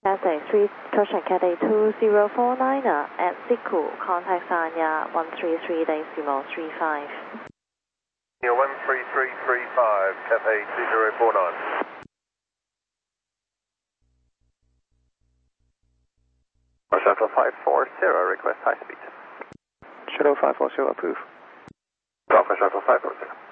Cathay 3, Caution Cathay 2049 at Siku, contact Sanya 133.35. Yeah, 13335, Cathay 2049. Shuttle 540, request high speed. Shuttle 540, approve. Alpha Shuttle 540.